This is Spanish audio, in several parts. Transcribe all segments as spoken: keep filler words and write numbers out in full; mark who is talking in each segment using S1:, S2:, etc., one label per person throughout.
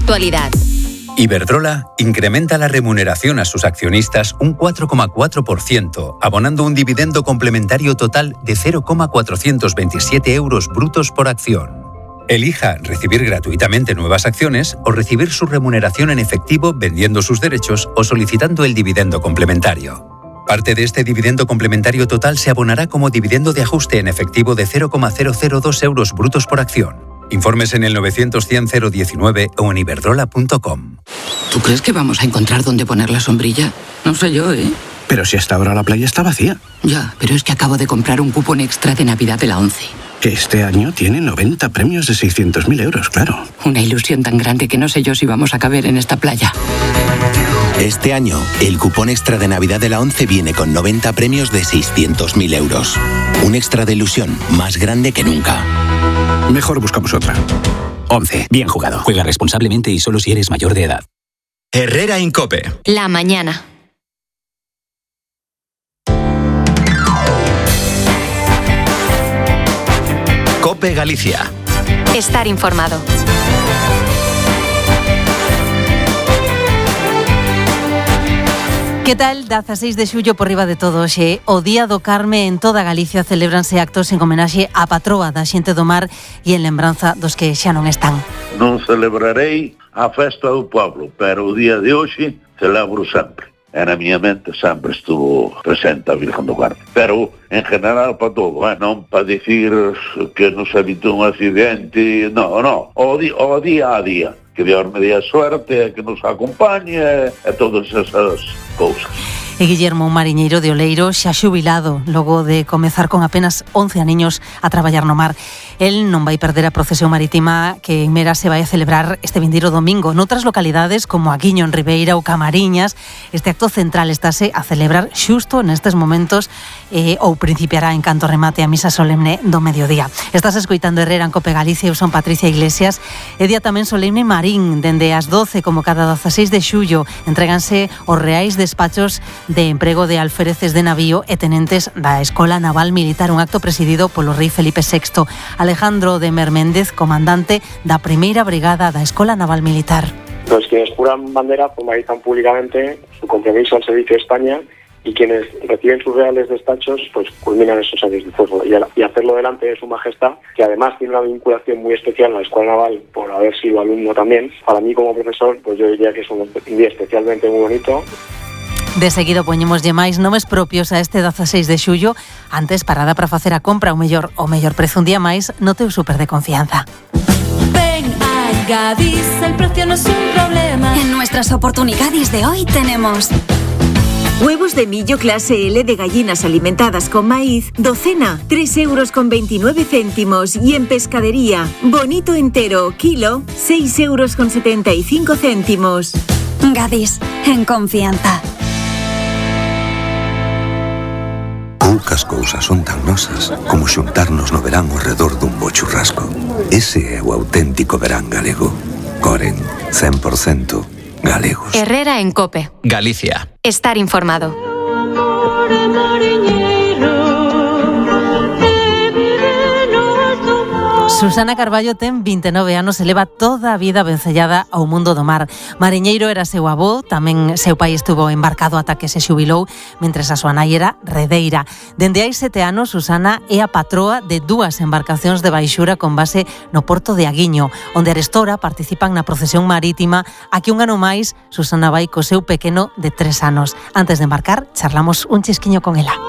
S1: actualidad.
S2: Iberdrola incrementa la remuneración a sus accionistas un cuatro coma cuatro por ciento, abonando un dividendo complementario total de cero coma cuatrocientos veintisiete euros brutos por acción. Elija recibir gratuitamente nuevas acciones o recibir su remuneración en efectivo vendiendo sus derechos o solicitando el dividendo complementario. Parte de este dividendo complementario total se abonará como dividendo de ajuste en efectivo de cero coma cero cero dos euros brutos por acción. Informes en el novecientos cien cero diecinueve o en iberdrola punto com.
S3: ¿Tú crees que vamos a encontrar dónde poner la sombrilla? No sé yo, ¿eh?
S4: Pero si hasta ahora la playa está vacía.
S3: Ya, pero es que acabo de comprar un cupón extra de Navidad de la ONCE.
S4: Que este año tiene noventa premios de seiscientos mil euros, claro.
S3: Una ilusión tan grande que no sé yo si vamos a caber en esta playa.
S5: Este año, el cupón extra de Navidad de la ONCE viene con noventa premios de seiscientos mil euros. Un extra de ilusión más grande que nunca.
S4: Mejor buscamos otra. ONCE. Bien jugado.
S6: Juega responsablemente y solo si eres mayor de edad.
S7: Herrera en COPE.
S1: La mañana.
S7: COPE Galicia.
S1: Estar informado.
S8: Que tal? dezaseis de xullo por riba de todo hoxe. O Día do Carme en toda Galicia celébranse actos en homenaxe á patroa da xente do mar e en lembranza dos que xa non están.
S9: Non celebrarei a festa do pueblo, pero o día de hoxe celebro sempre. E na miña mente sempre estuvo presente a Virgen do Carme. Pero, en general, para todo, eh? non para dicir que nos evitou un accidente, non, non, o, di, o día a día. Que Dios me dé a suerte, que nos acompañe e todas esas cousas.
S8: E Guillermo, un mariñeiro de Oleiro, xa xubilado, logo de comezar con apenas once aniños a traballar no mar. El non vai perder a procesión marítima que en Mera se vai a celebrar este vindeiro domingo. Noutras localidades, como Aguiño, en Ribeira ou Camariñas, este acto central estáse a celebrar xusto nestes momentos eh, ou principiará en canto remate a misa solemne do mediodía. Estás escoitando Herrera en Cope Galicia, eu son Patricia Iglesias. É día tamén solemne Marín, dende as doce, como cada dezaseis de xullo, entréganse os reais despachos de emprego de alféreces de navío e tenentes da Escola Naval Militar, un acto presidido polo rei Felipe sexto. Alejandro de Merméndez, comandante da primeira brigada da Escola Naval Militar.
S10: Los quienes juran bandera formalizan públicamente su compromiso al servicio de España y quienes reciben sus reales despachos pues culminan esos años de fuego y, y hacerlo delante de su majestad, que además tiene una vinculación muy especial a la Escuela Naval por haber sido alumno también. Para mí como profesor pues yo diría que es un día especialmente muy bonito.
S8: De seguido poñemoslle máis nomes propios a este dezaseis de xullo. Antes, parada para facer a compra, o mellor o mellor prezo un día máis no teu súper de confianza.
S11: Ven a Gadis, el precio no es un problema. En nuestras oportunidades de hoy tenemos
S12: huevos de millo clase L de gallinas alimentadas con maíz, docena, tres euros con veintinueve céntimos. Y en pescadería, bonito entero, kilo, seis euros con setenta y cinco céntimos.
S11: Gadis, en confianza.
S13: Poucas cousas son tan nosas como xuntarnos no verán ao redor dun bo churrasco. Ese é o auténtico verán galego. Coren, cen por cento galegos.
S1: Herrera en Cope.
S7: Galicia.
S1: Estar informado.
S8: Susana Carballo ten vinte e nove anos e leva toda a vida vencellada ao mundo do mar. Mariñeiro era seu avó, tamén seu pai estuvo embarcado ata que se xubilou, mentres a súa nai era redeira. Dende hai sete anos, Susana é a patroa de dúas embarcacións de baixura con base no porto de Aguiño, onde arestora participan na procesión marítima a que un ano máis Susana vai co seu pequeno de tres anos. Antes de embarcar, charlamos un chisquiño con ela.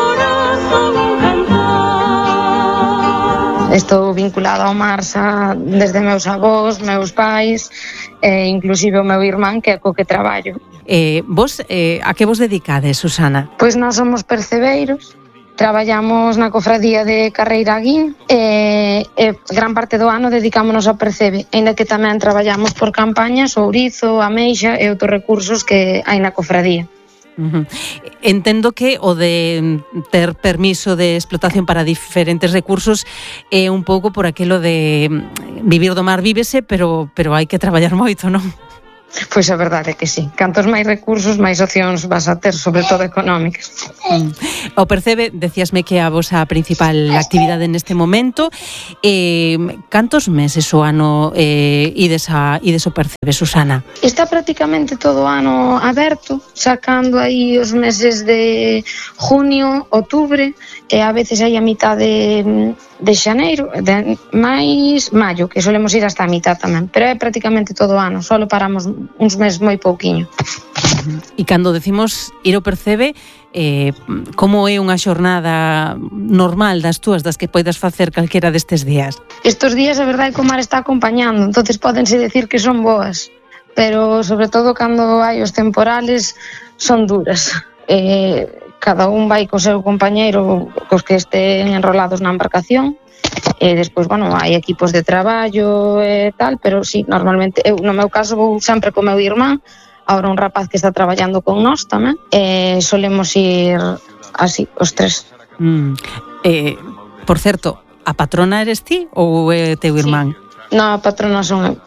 S14: Estou vinculada ao mar xa desde meus avós, meus pais e inclusive o meu irmán que é co que traballo.
S8: Eh, vos, eh, a que vos dedicades, Susana?
S14: Pois nós somos percebeiros, traballamos na cofradía de Carreira Aguín e, e gran parte do ano dedicámonos ao percebe, ainda que tamén traballamos por campañas, ourizo, ameixa e outros recursos que hai na cofradía.
S8: Uh-huh. Entendo que o de ter permiso de explotación para diferentes recursos é un pouco por aquilo de vivir do mar vívese, pero pero hai que traballar moito, non?
S14: Pois a verdade é que sí. Cantos máis recursos, máis opcións vas a ter, sobre todo económicas.
S8: Mm. O Percebe, decíasme que a vosa principal actividade neste momento. Eh, cantos meses o ano eh, ides, a, ides o Percebe, Susana?
S14: Está prácticamente todo o ano aberto, sacando aí os meses de junio, outubro, e a veces aí a mitad de, de xaneiro, de máis maio, que solemos ir hasta a mitad tamén, pero é prácticamente todo o ano, solo paramos uns meses moi pouquiño.
S8: E cando decimos ir ao Percebe, eh, como é unha xornada normal das túas, das que poidas facer calquera destes días?
S14: Estes días a verdade é que o mar está acompañando, entonces pódense decir que son boas, pero sobre todo cando hai os temporales son duras. Eh, cada un vai co seu compañeiro, cos que estén enrolados na embarcación, e despois, bueno, hai equipos de traballo e tal, pero sí, normalmente, eu no meu caso vou sempre co meu irmán, agora un rapaz que está traballando con nós tamén, e solemos ir así, os tres.
S8: Mm. Eh, por certo, a patrona eres ti ou é teu irmán?
S14: Sí. No, a patrona son eu.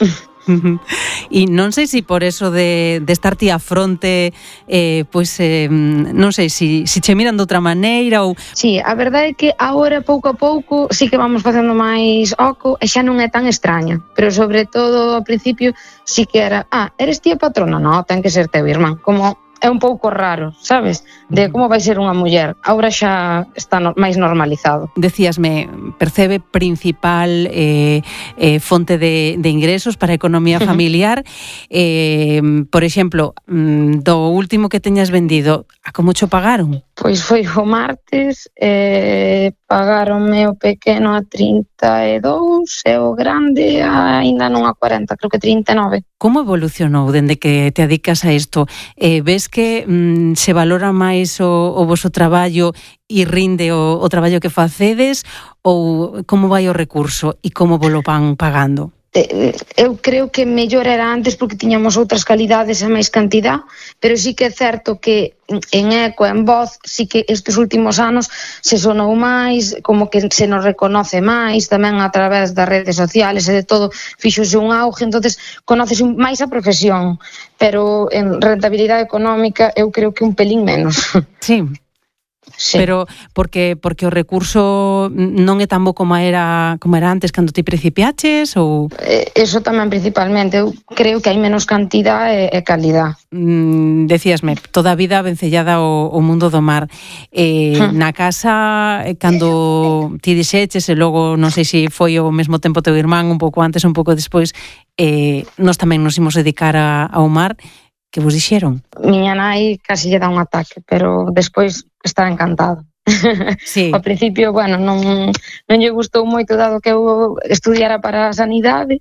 S8: E non sei se por eso de, de estar ti a fronte, eh, pois eh, non sei se si, si che miran de outra maneira ou...
S14: Sí, a verdade é que agora pouco a pouco sí que vamos facendo máis oco e xa non é tan extraña, pero sobre todo ao principio sí que era, ah, eres ti a patrona? Non, ten que ser teu irmán, como é un pouco raro, sabes? De como vai ser unha muller. Agora xa está no, máis normalizado.
S8: Decíasme, Percebe principal eh, eh, fonte de, de ingresos para a economía familiar. eh, por exemplo, do último que teñas vendido, a como cho pagaron?
S14: Pois foi o martes, eh, pagaronme o pequeno a trinta e dous e o grande aínda non a cuarenta, creo que trinta e nove.
S8: Como evolucionou dende que te dedicas a isto? Eh, ves que mm, se valora máis o, o voso traballo e rinde o, o traballo que facedes, ou como vai o recurso e como vos lo van pagando?
S14: Eu creo que mellor era antes porque tiñamos outras calidades e máis cantidad, pero sí que é certo que en eco, en voz, sí que estes últimos anos se sonou máis, como que se nos reconoce máis, tamén a través das redes sociales e de todo, fixose un auge, entonces conócese máis a profesión, pero en rentabilidade económica eu creo que un pelín menos.
S8: Sí. Sí. Pero porque porque o recurso non é tan bo como era como era antes cando ti principiaches ou
S14: eso tamén principalmente, eu creo que hai menos cantidad e, e calidad.
S8: Mm, decíasme, toda a vida vencellada ao, ao mundo do mar. Eh, hm. Na casa cando ti dixeches e logo non sei se foi ao mesmo tempo teu irmán, un pouco antes, un pouco despois, eh, nós tamén nos imos dedicar a, ao mar. Que vos dixeron?
S14: Miña nai casi lle dá un ataque, pero despois está encantado.
S8: Sí.
S14: Ao principio, bueno, non, non lle gustou moito dado que eu estudiara para a sanidade,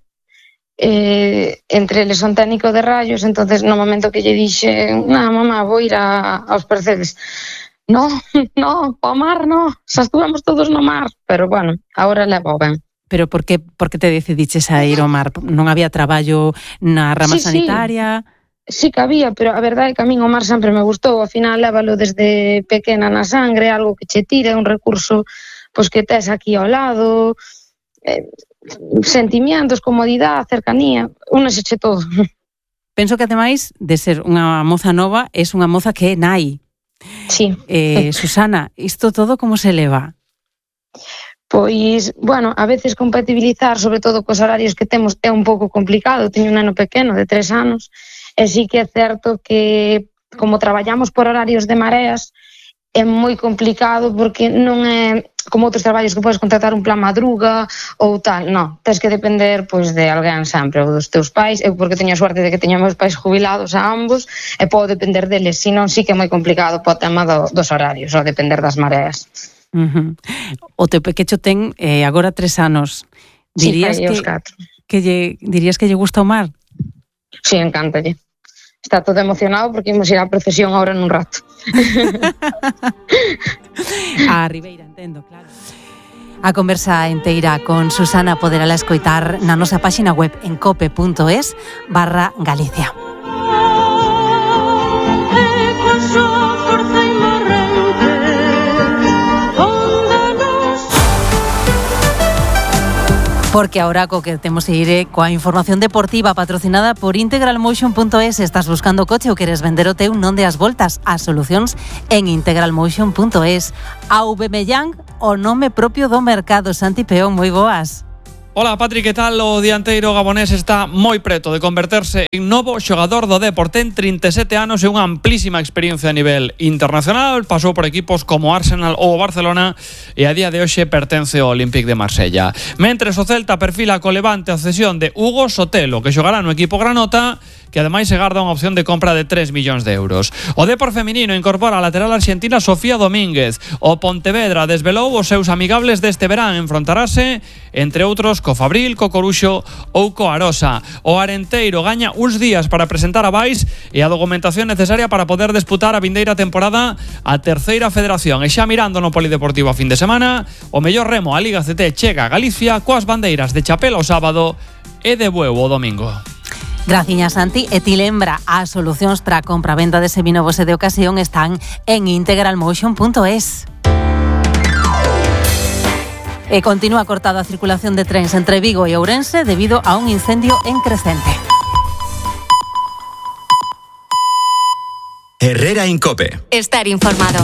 S14: eh, entre eles son técnico de rayos, entonces no momento que lle dixe, na mamá, vou ir a, aos Percebes, no, no, ao mar no, xa estuvemos todos no mar, pero bueno, agora levo ben.
S8: Pero por que, por que te decidiches a ir ao mar? Non había traballo na rama
S14: sí,
S8: sanitaria?
S14: Sí. Sí que había, pero a verdade é que a min o mar sempre me gustou, ao final lévalo desde pequena na sangre, algo que che tira, un recurso pois que tes aquí ao lado, eh, sentimientos, comodidade, cercanía, úneseche todo.
S8: Penso que ademais de ser unha moza nova, es unha moza que é nai.
S14: Sí.
S8: Eh, Susana, isto todo como se leva?
S14: Pois, bueno, a veces compatibilizar, sobre todo cos horarios que temos, é un pouco complicado. Teño un neno pequeno de tres anos, e sí que é certo que, como traballamos por horarios de mareas, é moi complicado porque non é como outros traballos que podes contratar un plan madruga ou tal, non, tens que depender pois de alguén sempre, ou dos teus pais. Eu porque teño a suerte de que teño meus pais jubilados a ambos e podo depender deles, senón sí que é moi complicado po tema do, dos horarios, ou depender das mareas.
S8: Uh-huh. O teu pequecho ten eh, agora tres anos. Dirías
S14: sí,
S8: que, que lle, dirías que lle gusta o mar?
S14: Sí, encántalle. Está todo emocionado porque imos ir á procesión agora nun rato.
S8: A Ribeira, entendo, claro. A conversa inteira con Susana poderala escoitar na nosa páxina web en cope.es barra Galicia. Porque ahora coquetemos e ir coa información deportiva patrocinada por integral motion punto es. Estás buscando coche ou queres vender o teu, non deas voltas. As solucións en integral motion punto es. Aubameyang, o nome propio do mercado. Santi Peón, moi boas.
S15: Hola, Patri, que tal? O dianteiro gabonés está moi preto de converterse en novo xogador do Depor. Ten trinta e sete anos e unha amplísima experiencia a nivel internacional. Pasou por equipos como Arsenal ou Barcelona e a día de hoxe pertence ao Olympique de Marsella. Mentres o Celta perfila co Levante a cesión de Hugo Sotelo, que xogará no equipo granota, que ademais se garda unha opción de compra de tres millóns de euros. O Depor feminino incorpora a lateral argentina Sofía Domínguez. O Pontevedra desvelou os seus amigables deste verán. Enfrontarase, entre outros, co Fabril, co Coruxo ou co Arosa. O Arenteiro gaña uns días para presentar a Vais e a documentación necesaria para poder disputar a vindeira temporada a terceira federación. E xa mirando no Polideportivo a fin de semana, o mellor remo a Liga C T chega a Galicia coas bandeiras de chapela o sábado e de Bueu o domingo.
S8: Graciñas, Santi. E ti lembra, as solucións para a compra-venda de seminovos e de ocasión están en integral motion punto es. E continúa cortada a circulación de trens entre Vigo e Ourense debido a un incendio en Crecente.
S7: Herrera Incope.
S1: Estar informado.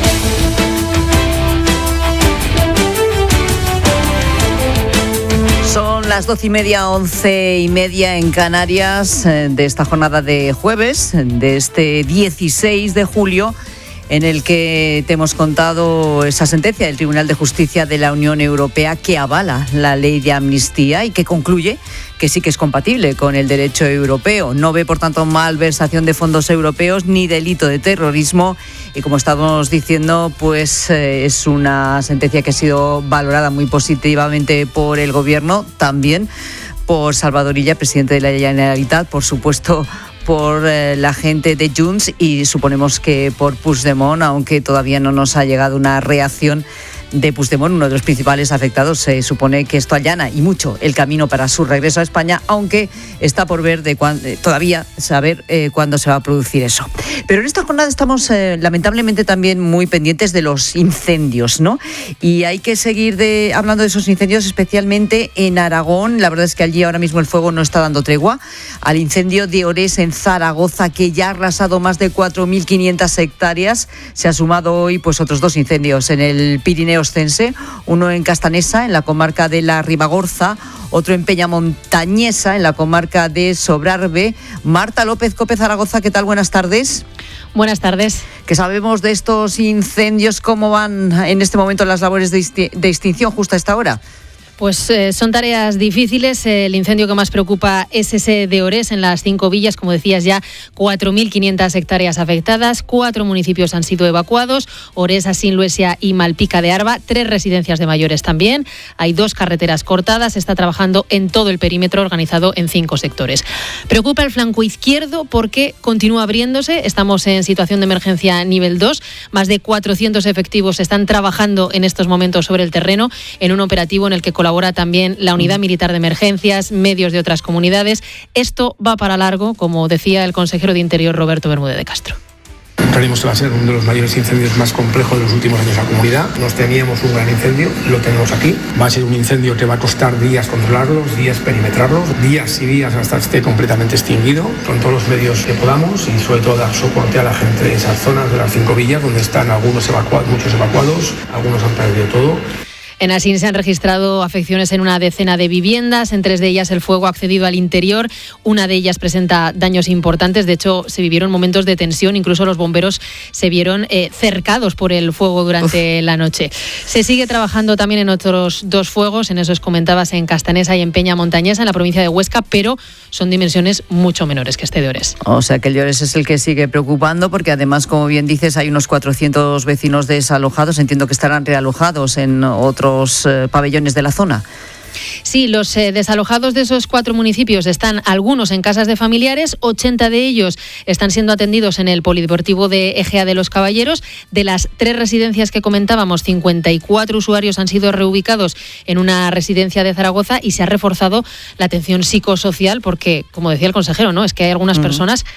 S16: Son las doce y media, once y media en Canarias de esta jornada de jueves, de este dieciséis de julio, en el que te hemos contado esa sentencia del Tribunal de Justicia de la Unión Europea que avala la ley de amnistía y que concluye que sí que es compatible con el derecho europeo. No ve, por tanto, malversación de fondos europeos ni delito de terrorismo. Y como estamos diciendo, pues eh, es una sentencia que ha sido valorada muy positivamente por el Gobierno, también por Salvador Illa, presidente de la Generalitat, por supuesto por eh, la gente de Junts y suponemos que por Puigdemont, aunque todavía no nos ha llegado una reacción de Puigdemont, uno de los principales afectados. Se supone que esto allana y mucho el camino para su regreso a España, aunque está por ver de cuándo, todavía saber eh, cuándo se va a producir eso. Pero en esta jornada estamos eh, lamentablemente también muy pendientes de los incendios, ¿no? Y hay que seguir de, hablando de esos incendios, especialmente en Aragón. La verdad es que allí ahora mismo el fuego no está dando tregua. Al incendio de Orés en Zaragoza, que ya ha arrasado más de cuatro mil quinientas hectáreas, se ha sumado hoy pues otros dos incendios en el Pirineo Ostense, uno en Castanesa, en la comarca de la Ribagorza, otro en Peñamontañesa, en la comarca de Sobrarbe. Marta López, COPE Zaragoza, ¿qué tal? Buenas tardes.
S17: Buenas tardes.
S16: ¿Qué sabemos de estos incendios? ¿Cómo van en este momento las labores de, exti- de extinción justo a esta hora?
S17: Pues eh, son tareas difíciles. El incendio que más preocupa es ese de Orés, en las cinco villas. Como decías ya, cuatro mil quinientas hectáreas afectadas. Cuatro municipios han sido evacuados: Orés, Asín, Luesia y Malpica de Arba. Tres residencias de mayores también. Hay dos carreteras cortadas. Se está trabajando en todo el perímetro, organizado en cinco sectores. Preocupa el flanco izquierdo porque continúa abriéndose. Estamos en situación de emergencia nivel dos. Más de cuatrocientos efectivos están trabajando en estos momentos sobre el terreno en un operativo en el que colabora Ahora también la Unidad Militar de Emergencias, medios de otras comunidades. Esto va para largo, como decía el consejero de Interior, Roberto Bermúdez de Castro.
S18: Creemos que va a ser uno de los mayores incendios más complejos de los últimos años en la comunidad. Nos temíamos un gran incendio, lo tenemos aquí. Va a ser un incendio que va a costar días controlarlos, días perimetrarlos, días y días hasta que esté completamente extinguido, con todos los medios que podamos y sobre todo dar soporte a la gente de esas zonas de las cinco villas donde están algunos evacuados, muchos evacuados, algunos han perdido todo.
S17: En Asín se han registrado afecciones en una decena de viviendas. En tres de ellas el fuego ha accedido al interior. Una de ellas presenta daños importantes. De hecho, se vivieron momentos de tensión. Incluso los bomberos se vieron eh, cercados por el fuego durante Uf. la noche. Se sigue trabajando también en otros dos fuegos. En esos comentabas, en Castanesa y en Peñamontañesa, en la provincia de Huesca, pero son dimensiones mucho menores que este de Orés.
S16: O sea que el de Orés es el que sigue preocupando, porque además, como bien dices, hay unos cuatrocientos vecinos desalojados. Entiendo que estarán realojados en otros los eh, pabellones de la zona.
S17: Sí, los eh, desalojados de esos cuatro municipios están algunos en casas de familiares, ochenta de ellos están siendo atendidos en el Polideportivo de Ejea de los Caballeros. De las tres residencias que comentábamos, cincuenta y cuatro usuarios han sido reubicados en una residencia de Zaragoza y se ha reforzado la atención psicosocial porque, como decía el consejero, ¿no? Es que hay algunas uh-huh. personas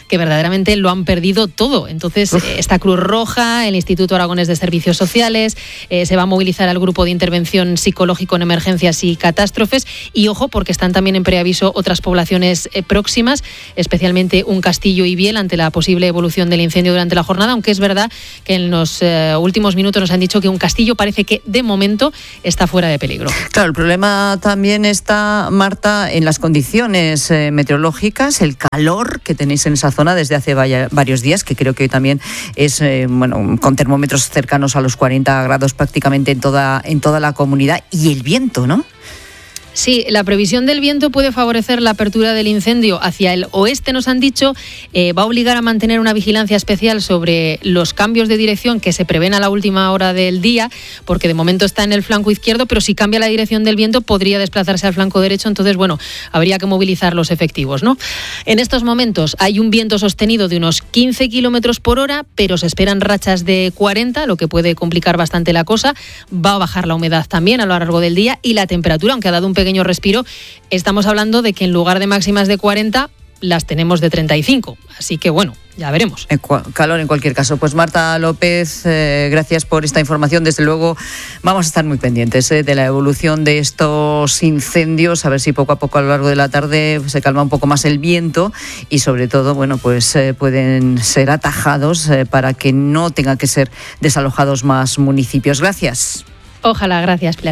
S17: que verdaderamente lo han perdido todo. Entonces, Uf. esta Cruz Roja, el Instituto Aragonés de Servicios Sociales, eh, se va a movilizar al grupo de intervención psicológico en emergencias y catástrofes. Y ojo, porque están también en preaviso otras poblaciones eh, próximas, especialmente un Castillo y Biel, ante la posible evolución del incendio durante la jornada, aunque es verdad que en los eh, últimos minutos nos han dicho que un Castillo parece que de momento está fuera de peligro.
S16: Claro, el problema también está, Marta, en las condiciones eh, meteorológicas, el calor que tenéis en esa zona desde hace vaya, varios días, que creo que hoy también es eh, bueno, con termómetros cercanos a los cuarenta grados prácticamente en toda, en toda la comunidad, y el viento, ¿no?
S17: Sí, la previsión del viento puede favorecer la apertura del incendio hacia el oeste, nos han dicho. Eh, va a obligar a mantener una vigilancia especial sobre los cambios de dirección que se prevén a la última hora del día, porque de momento está en el flanco izquierdo, pero si cambia la dirección del viento podría desplazarse al flanco derecho. Entonces, bueno, habría que movilizar los efectivos, ¿no? En estos momentos hay un viento sostenido de unos quince kilómetros por hora, pero se esperan rachas de cuarenta, lo que puede complicar bastante la cosa. Va a bajar la humedad también a lo largo del día, y la temperatura, aunque ha dado un pequeño respiro, estamos hablando de que en lugar de máximas de cuarenta las tenemos de treinta y cinco, así que bueno, ya veremos.
S16: Calor en cualquier caso. Pues Marta López, eh, gracias por esta información. Desde luego vamos a estar muy pendientes eh, de la evolución de estos incendios, a ver si poco a poco a lo largo de la tarde se calma un poco más el viento y sobre todo, bueno, pues eh, pueden ser atajados eh, para que no tengan que ser desalojados más municipios. Gracias.
S17: Ojalá, gracias, Pilar.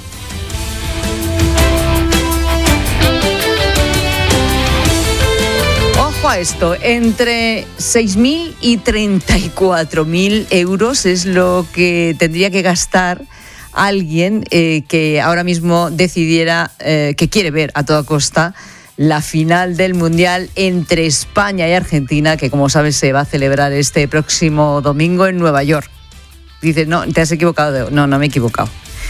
S16: A esto, entre seis mil y treinta y cuatro mil euros es lo que tendría que gastar alguien eh, que ahora mismo decidiera eh, que quiere ver a toda costa la final del Mundial entre España y Argentina, que como sabes se va a celebrar este próximo domingo en Nueva York. Dices, no, te has equivocado. No, no me he equivocado.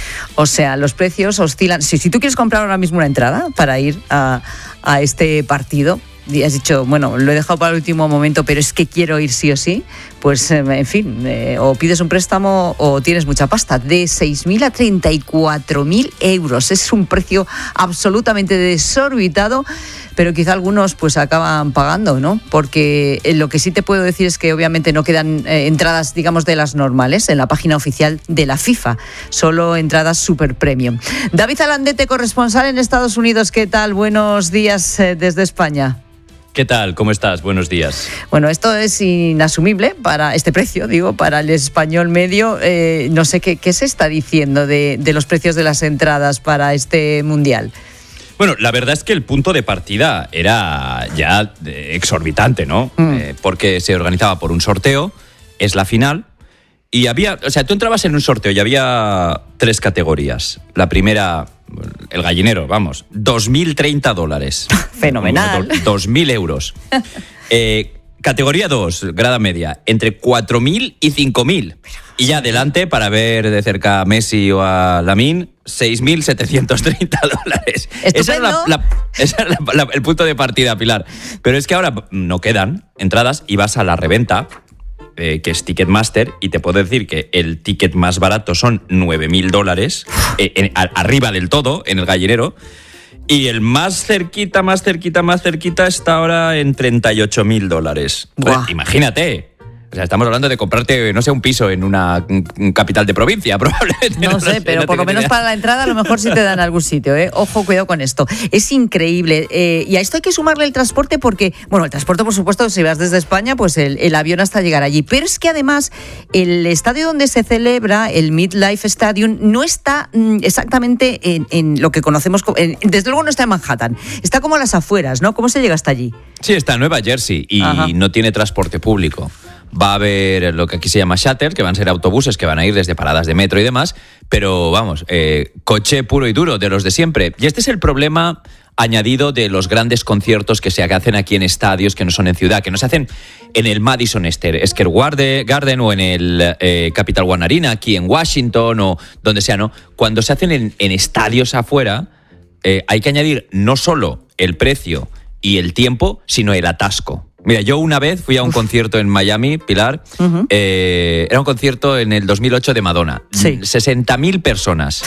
S16: O sea, los precios oscilan. Si, si tú quieres comprar ahora mismo una entrada para ir a, a este partido, y has dicho, bueno, lo he dejado para el último momento, pero es que quiero ir sí o sí, pues en fin, eh, o pides un préstamo o tienes mucha pasta. De seis mil a treinta y cuatro mil euros. Es un precio absolutamente desorbitado, pero quizá algunos pues acaban pagando, ¿no? Porque lo que sí te puedo decir es que obviamente no quedan eh, entradas, digamos, de las normales en la página oficial de la FIFA, solo entradas super premium. David Alandete, corresponsal en Estados Unidos, ¿qué tal? Buenos días eh, desde España.
S19: ¿Qué tal? ¿Cómo estás? Buenos días.
S16: Bueno, esto es inasumible para este precio, digo, para el español medio. Eh, no sé qué, qué se está diciendo de, de los precios de las entradas para este Mundial.
S19: Bueno, la verdad es que el punto de partida era ya exorbitante, ¿no? Mm. Eh, porque se organizaba por un sorteo, es la final, y había, o sea, tú entrabas en un sorteo y había tres categorías. La primera, el gallinero, vamos, dos mil treinta dólares.
S16: Fenomenal.
S19: dos mil euros. Eh, categoría dos, grada media, entre cuatro mil y cinco mil. Y ya adelante, para ver de cerca a Messi o a Lamine, seis mil setecientos treinta dólares. Ese era, la, la, ese era la, la, el punto de partida, Pilar. Pero es que ahora no quedan entradas y vas a la reventa, eh, que es Ticketmaster, y te puedo decir que el ticket más barato son nueve mil dólares, eh, en, a, arriba del todo, en el gallinero. Y el más cerquita, más cerquita, más cerquita está ahora en treinta y ocho mil dólares. Pues, imagínate. O sea, estamos hablando de comprarte, no sé, un piso en una capital de provincia, probablemente.
S16: No, no sé, pero no por lo menos idea. Para la entrada a lo mejor sí te dan algún sitio, ¿eh? Ojo, cuidado con esto. Es increíble. Eh, y a esto hay que sumarle el transporte porque, bueno, el transporte, por supuesto, si vas desde España, pues el, el avión hasta llegar allí. Pero es que además el estadio donde se celebra, el MetLife Stadium, no está mm, exactamente en, en lo que conocemos, en, desde luego no está en Manhattan. Está como a las afueras, ¿no? ¿Cómo se llega hasta allí?
S19: Sí, está en Nueva Jersey y Ajá. no tiene transporte público. Va a haber lo que aquí se llama shuttle, que van a ser autobuses que van a ir desde paradas de metro y demás, pero vamos, eh, coche puro y duro, de los de siempre. Y este es el problema añadido de los grandes conciertos que se hacen aquí en estadios que no son en ciudad, que no se hacen en el Madison Square Garden o en el eh, Capital One Arena, aquí en Washington o donde sea, ¿no? Cuando se hacen en, en estadios afuera, eh, hay que añadir no solo el precio y el tiempo, sino el atasco. Mira, yo una vez fui a un Uf. concierto en Miami, Pilar, uh-huh. eh, era un concierto en el dos mil ocho de Madonna, sí. sesenta mil personas.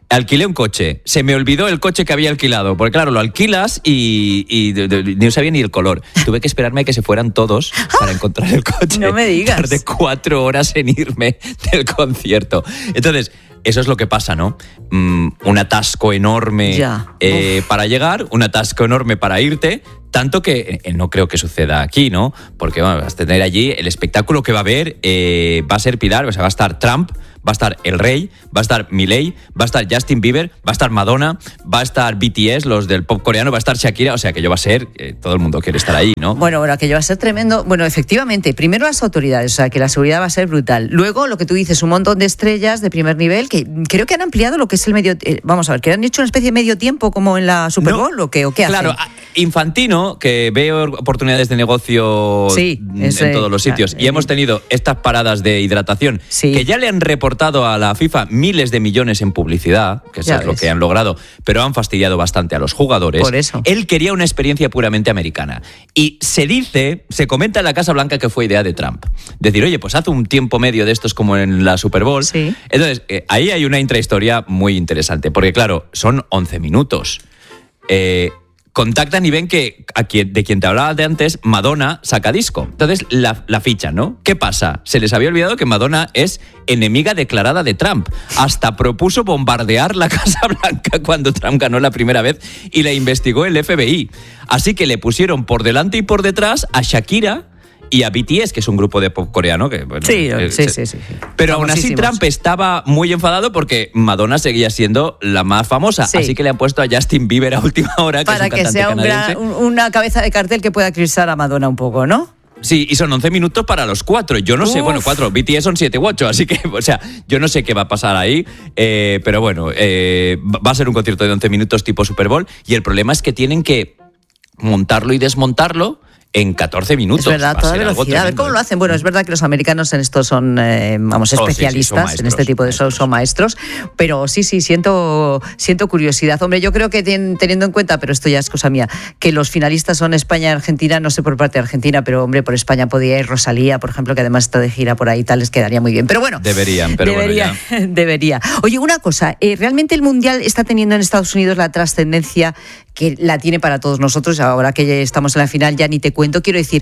S19: Alquilé un coche, se me olvidó el coche que había alquilado, porque claro, lo alquilas y, y de, de, no sabía ni el color. Tuve que esperarme a que se fueran todos para encontrar el coche.
S16: No me digas.
S19: Tardé cuatro horas en irme del concierto. Entonces, eso es lo que pasa, ¿no? Mm, un atasco enorme eh, para llegar, un atasco enorme para irte, tanto que eh, no creo que suceda aquí, ¿no? Porque bueno, vas a tener allí el espectáculo que va a haber, eh, va a ser pilar, o sea, va a estar Trump, va a estar el Rey, va a estar Milei, va a estar Justin Bieber, va a estar Madonna, va a estar B T S, los del pop coreano, va a estar Shakira, o sea, que yo va a ser, eh, todo el mundo quiere estar ahí, ¿no?
S16: Bueno, bueno, aquello va a ser tremendo. Bueno, efectivamente, primero las autoridades, o sea, que la seguridad va a ser brutal. Luego, lo que tú dices, un montón de estrellas de primer nivel, que creo que han ampliado lo que es el medio... Eh, vamos a ver, que han hecho una especie de medio tiempo como en la Super Bowl, no, ¿o qué, o qué hacen?
S19: Claro, Infantino, que veo oportunidades de negocio
S16: sí, ese,
S19: en todos los sitios, claro, y hemos tenido estas paradas de hidratación, sí, que ya le han reportado a la FIFA miles de millones en publicidad, que eso ya es ves. Lo que han logrado, pero han fastidiado bastante a los jugadores.
S16: Por eso.
S19: Él quería una experiencia puramente americana. Y se dice, se comenta en la Casa Blanca que fue idea de Trump. Decir, oye, pues haz un tiempo medio de estos como en la Super Bowl.
S16: Sí.
S19: Entonces, eh, ahí hay una intrahistoria muy interesante, porque claro, son once minutos. Eh... Contactan y ven que a quien, de quien te hablaba de antes, Madonna saca disco. Entonces la, la fichan, ¿no? ¿Qué pasa? Se les había olvidado que Madonna es enemiga declarada de Trump. Hasta propuso bombardear la Casa Blanca cuando Trump ganó la primera vez y la investigó el F B I. Así que le pusieron por delante y por detrás a Shakira y a B T S, que es un grupo de pop coreano. Que, bueno,
S16: sí,
S19: eh,
S16: sí,
S19: se,
S16: sí, sí.
S19: Pero aún así Trump estaba muy enfadado porque Madonna seguía siendo la más famosa. Sí. Así que le han puesto a Justin Bieber a última hora, que
S16: para
S19: es un
S16: que sea un gran, una cabeza de cartel que pueda eclipsar a Madonna un poco, ¿no?
S19: Sí, y son once minutos para los cuatro. Yo no Uf. sé, bueno, cuatro, B T S son siete u ocho, así que, o sea, yo no sé qué va a pasar ahí, eh, pero bueno, eh, va a ser un concierto de once minutos tipo Super Bowl, y el problema es que tienen que montarlo y desmontarlo en catorce minutos.
S16: Es verdad, toda velocidad. A ver cómo lo hacen. Bueno, es verdad que los americanos en esto son, eh, vamos, especialistas, oh, sí, sí, en este tipo de shows, son maestros, pero sí, sí, siento, siento curiosidad. Hombre, yo creo que ten, teniendo en cuenta, pero esto ya es cosa mía, que los finalistas son España y Argentina, no sé por parte de Argentina, pero hombre, por España podía ir Rosalía, por ejemplo, que además está de gira por ahí, tal, les quedaría muy bien. Pero bueno.
S19: Deberían, pero
S16: debería,
S19: bueno, ya.
S16: Debería. Oye, una cosa, eh, ¿realmente el Mundial está teniendo en Estados Unidos la trascendencia que la tiene para todos nosotros? Ahora que estamos en la final, ya ni te cuento. Quiero decir,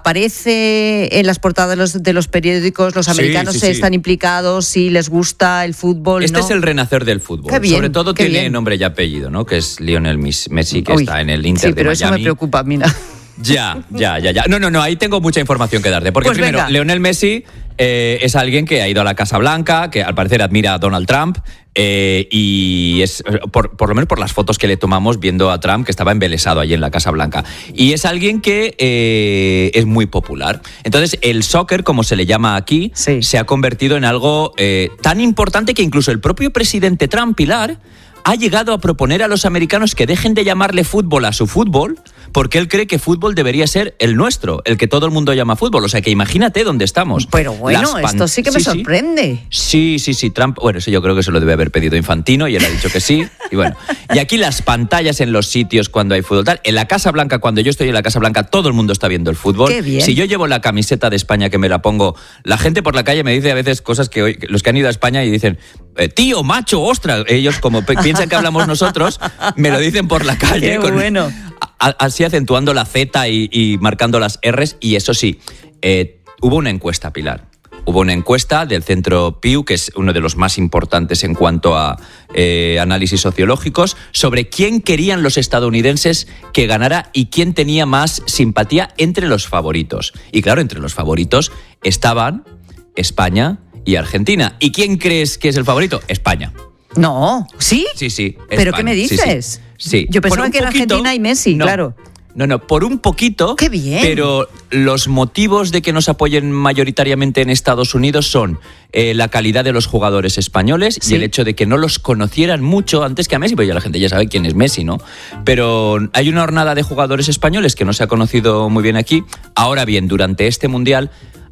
S16: aparece en las portadas de los, de los periódicos, los americanos sí, sí, sí. están implicados, sí les gusta el fútbol.
S19: Este
S16: ¿no?
S19: es el renacer del fútbol.
S16: Qué bien,
S19: sobre todo
S16: qué
S19: tiene
S16: bien.
S19: nombre y apellido, ¿no? Que es Lionel Messi, que Uy, está en el Inter
S16: sí, pero
S19: de Miami.
S16: Eso me preocupa, mira.
S19: Ya, ya, ya, ya. No, no, no, ahí tengo mucha información que darte. Porque
S16: pues
S19: primero,
S16: venga.
S19: Lionel Messi eh, es alguien que ha ido a la Casa Blanca, que al parecer admira a Donald Trump, eh, y es, por, por lo menos por las fotos que le tomamos viendo a Trump, que estaba embelesado allí en la Casa Blanca. Y es alguien que eh, es muy popular. Entonces, el soccer, como se le llama aquí,
S16: sí.
S19: se ha convertido en algo eh, tan importante que incluso el propio presidente Trump, Pilar, ha llegado a proponer a los americanos que dejen de llamarle fútbol a su fútbol, porque él cree que fútbol debería ser el nuestro, el que todo el mundo llama fútbol. O sea, que imagínate dónde estamos.
S16: Pero bueno, pan... esto sí que me sí, sorprende.
S19: Sí, sí, sí, Trump, bueno, eso yo creo que se lo debe haber pedido Infantino y él ha dicho que sí. Y bueno, y aquí las pantallas en los sitios cuando hay fútbol tal. En la Casa Blanca, cuando yo estoy en la Casa Blanca, todo el mundo está viendo el fútbol.
S16: Qué bien.
S19: Si yo llevo la camiseta de España, que me la pongo, la gente por la calle me dice a veces cosas que hoy, los que han ido a España y dicen, tío, macho, ostras, ellos como piensan que hablamos nosotros, me lo dicen por la calle.
S16: Qué
S19: con,
S16: bueno.
S19: A, así acentuando la Z y, y marcando las R's, y eso sí, eh, hubo una encuesta, Pilar. Hubo una encuesta del Centro Pew, que es uno de los más importantes en cuanto a eh, análisis sociológicos, sobre quién querían los estadounidenses que ganara y quién tenía más simpatía entre los favoritos. Y claro, entre los favoritos estaban España y Argentina. ¿Y quién crees que es el favorito? España.
S16: No, ¿sí?
S19: Sí, sí.
S16: ¿Pero
S19: España.
S16: qué me dices?
S19: Sí, sí. Sí.
S16: Yo pensaba que era
S19: poquito,
S16: Argentina y Messi,
S19: no,
S16: claro.
S19: No, no, por un poquito.
S16: ¡Qué bien!
S19: Pero los motivos de que nos apoyen mayoritariamente en Estados Unidos son eh, la calidad de los jugadores españoles, sí, y el hecho de que no los conocieran mucho antes que a Messi, porque ya la gente ya sabe quién es Messi, ¿no? Pero hay una hornada de jugadores españoles que no se ha conocido muy bien aquí. Ahora bien, durante este Mundial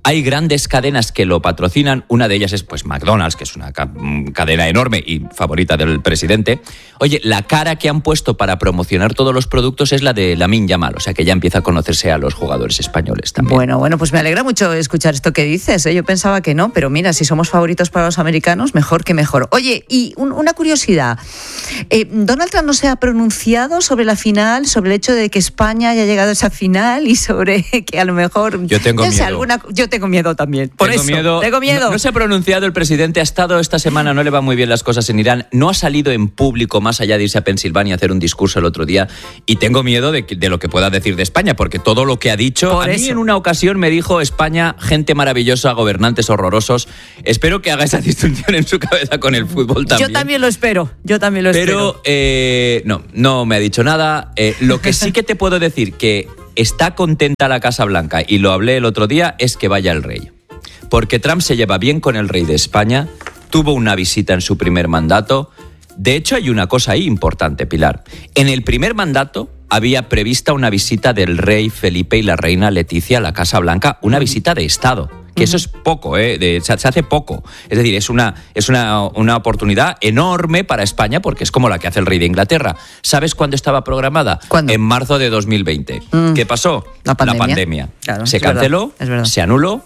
S19: Hay grandes cadenas que lo patrocinan. Una de ellas es pues McDonald's, que es una ca- cadena enorme y favorita del presidente. Oye, la cara que han puesto para promocionar todos los productos es la de Lamine Yamal, o sea que ya empieza a conocerse a los jugadores españoles también.
S16: Bueno, bueno, pues me alegra mucho escuchar esto que dices, ¿eh? Yo pensaba que no, pero mira, si somos favoritos para los americanos, mejor que mejor. Oye, y un, una curiosidad. Eh, Donald Trump no se ha pronunciado sobre la final, sobre el hecho de que España haya llegado a esa final y sobre que a lo mejor...
S19: Yo tengo
S16: ya sé,
S19: miedo.
S16: alguna, yo tengo miedo también. Por
S19: tengo
S16: eso,
S19: miedo.
S16: tengo miedo.
S19: No, no se ha pronunciado el presidente, ha estado esta semana, no le van muy bien las cosas en Irán, no ha salido en público más allá de irse a Pensilvania a hacer un discurso el otro día y tengo miedo de, que, de lo que pueda decir de España, porque todo lo que ha dicho...
S16: Por
S19: a
S16: eso.
S19: mí en una ocasión me dijo España, gente maravillosa, gobernantes horrorosos. Espero que haga esa distinción en su cabeza con el fútbol también.
S16: Yo también lo espero, yo también lo espero.
S19: Pero eh, no, no me ha dicho nada. Eh, lo que sí que te puedo decir que está contenta la Casa Blanca, y lo hablé el otro día, es que vaya el rey. Porque Trump se lleva bien con el rey de España, tuvo una visita en su primer mandato. De hecho, hay una cosa ahí importante, Pilar. En el primer mandato había prevista una visita del rey Felipe y la reina Leticia a la Casa Blanca, una visita de Estado. Que eso es poco, ¿eh? De, se, se hace poco. Es decir, es una, es una, una oportunidad enorme para España porque es como la que hace el rey de Inglaterra. ¿Sabes cuándo estaba programada?
S16: ¿Cuándo?
S19: En marzo de dos mil veinte.
S16: Mm.
S19: ¿Qué pasó?
S16: La pandemia.
S19: La pandemia.
S16: Claro,
S19: se
S16: es
S19: canceló,
S16: verdad, es verdad.
S19: se anuló.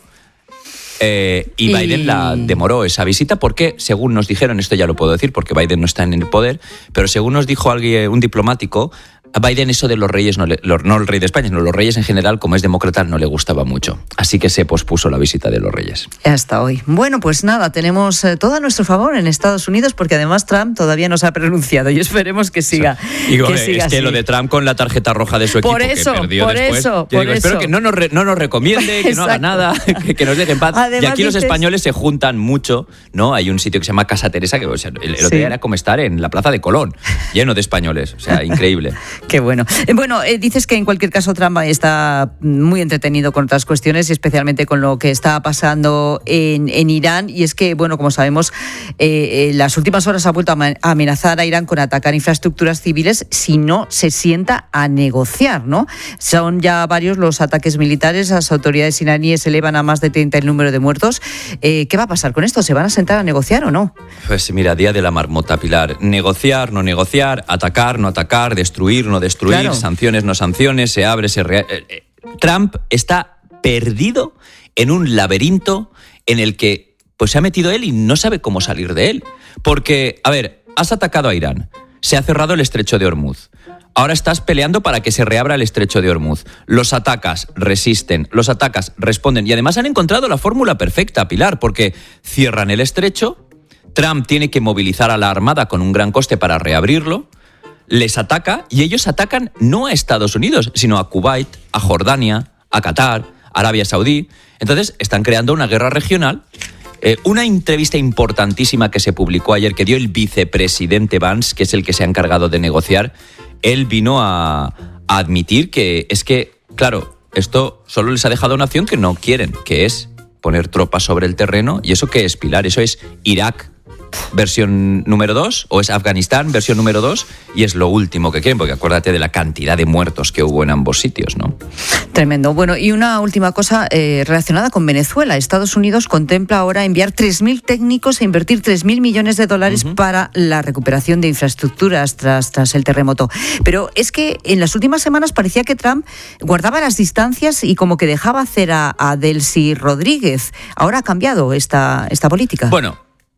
S19: Eh, y,
S16: Y-
S19: Biden la demoró esa visita porque, según nos dijeron, esto ya lo puedo decir porque Biden no está en el poder, pero según nos dijo alguien, un diplomático, a Biden eso de los reyes, no, le, no el rey de España, sino los reyes en general, como es demócrata, no le gustaba mucho. Así que se pospuso la visita de los reyes.
S16: Hasta hoy. Bueno, pues nada, tenemos eh, todo a nuestro favor en Estados Unidos porque además Trump todavía no se ha pronunciado y esperemos que siga.
S19: Y
S16: que
S19: eh,
S16: siga
S19: es que
S16: así.
S19: lo de Trump con la tarjeta roja de su equipo
S16: Por eso,
S19: que perdió
S16: por
S19: después,
S16: eso,
S19: yo
S16: por
S19: digo, espero
S16: eso.
S19: que no nos, re- no nos recomiende, que no haga
S16: Exacto.
S19: nada, que, que nos deje en paz.
S16: Además,
S19: y aquí los
S16: dices-
S19: españoles se juntan mucho, ¿no? Hay un sitio que se llama Casa Teresa, que o sea, el, el otro
S16: Sí.
S19: día era como estar en la Plaza de Colón, lleno de españoles, o sea, increíble.
S16: Qué bueno. Eh, Bueno, eh, dices que en cualquier caso Trump está muy entretenido con otras cuestiones y especialmente con lo que está pasando en, en Irán. Y es que, bueno, como sabemos, eh, en las últimas horas ha vuelto a ama- a amenazar a Irán con atacar infraestructuras civiles si no se sienta a negociar, ¿no? Son ya varios los ataques militares. Las autoridades iraníes elevan a más de treinta el número de muertos. Eh, ¿Qué va a pasar con esto? ¿Se van a sentar a negociar o no?
S19: Pues mira, día de la marmota, Pilar. Negociar, no negociar, atacar, no atacar, destruir, no destruir,
S16: Claro.
S19: sanciones, no sanciones, se abre, se... Re... eh, eh, Trump está perdido en un laberinto en el que pues se ha metido él y no sabe cómo salir de él. Porque, a ver, has atacado a Irán, se ha cerrado el estrecho de Hormuz. Ahora estás peleando para que se reabra el estrecho de Hormuz. Los atacas, resisten, los atacas, responden. Y además han encontrado la fórmula perfecta, Pilar, porque cierran el estrecho, Trump tiene que movilizar a la Armada con un gran coste para reabrirlo, les ataca y ellos atacan no a Estados Unidos, sino a Kuwait, a Jordania, a Qatar, a Arabia Saudí. Entonces están creando una guerra regional. Eh, una entrevista importantísima que se publicó ayer, que dio el vicepresidente Vance, que es el que se ha encargado de negociar, él vino a, a admitir que es que, claro, esto solo les ha dejado una opción que no quieren, que es poner tropas sobre el terreno. ¿Y eso qué es, Pilar? Eso es Irak versión número dos, o es Afganistán versión número dos, y es lo último que quieren, porque acuérdate de la cantidad de muertos que hubo en ambos sitios, ¿no?
S16: Tremendo. Bueno, y una última cosa eh, relacionada con Venezuela. Estados Unidos contempla ahora enviar tres mil técnicos e invertir tres mil millones de dólares uh-huh. para la recuperación de infraestructuras tras, tras el terremoto. Pero es que en las últimas semanas parecía que Trump guardaba las distancias y como que dejaba hacer a, a Delcy Rodríguez. Ahora ha cambiado esta, esta política.
S19: Bueno,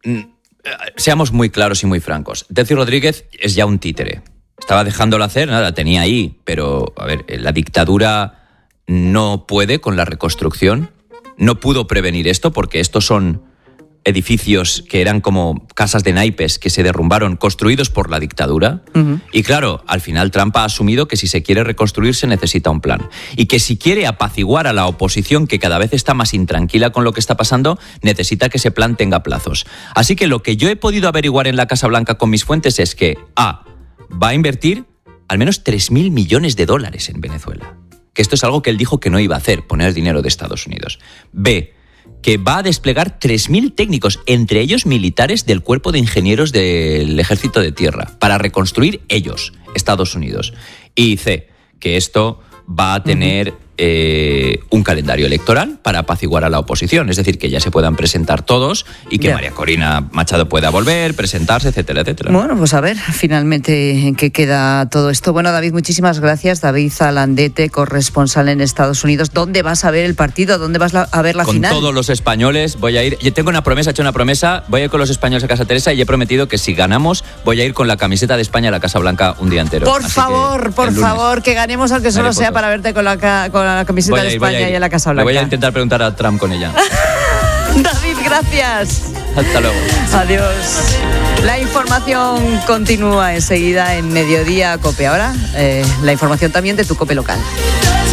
S19: seamos muy claros y muy francos. Delcy Rodríguez es ya un títere. Estaba dejándola hacer, nada, la tenía ahí, pero, a ver, la dictadura no puede con la reconstrucción, no pudo prevenir esto porque estos son edificios que eran como casas de naipes que se derrumbaron, construidos por la dictadura. Uh-huh. Y claro, al final Trump ha asumido que si se quiere reconstruir se necesita un plan. Y que si quiere apaciguar a la oposición, que cada vez está más intranquila con lo que está pasando, necesita que ese plan tenga plazos. Así que lo que yo he podido averiguar en la Casa Blanca con mis fuentes es que A, va a invertir al menos tres mil millones de dólares en Venezuela. Que esto es algo que él dijo que no iba a hacer, poner dinero de Estados Unidos. B, que va a desplegar tres mil técnicos, entre ellos militares del Cuerpo de Ingenieros del Ejército de Tierra, para reconstruir ellos, Estados Unidos. Y C, que esto va a tener eh, un calendario electoral para apaciguar a la oposición, es decir, que ya se puedan presentar todos y que
S16: Ya.
S19: María Corina Machado pueda volver, presentarse, etcétera, etcétera.
S16: Bueno, pues a ver finalmente en qué queda todo esto. Bueno, David, muchísimas gracias. David Zalandete, corresponsal en Estados Unidos. ¿Dónde vas a ver el partido? ¿Dónde vas la- a ver la
S19: Con
S16: final?
S19: todos los españoles voy a ir. Yo tengo una promesa, he hecho una promesa. Voy a ir con los españoles a Casa Teresa y he prometido que si ganamos voy a ir con la camiseta de España a la Casa Blanca un día entero.
S16: Por
S19: Así que
S16: favor, por
S19: el lunes.
S16: favor, que ganemos, aunque solo
S19: Haré
S16: sea
S19: fotos.
S16: para verte con la, ca- con la camiseta
S19: Voy a
S16: de
S19: ir, voy a
S16: España
S19: ir.
S16: y en la Casa
S19: Le
S16: Blanca.
S19: voy a intentar preguntar a Trump con ella.
S16: David, gracias.
S19: Hasta luego.
S16: Adiós. La información continúa enseguida en Mediodía Cope. Ahora, eh, la información también de tu Cope local.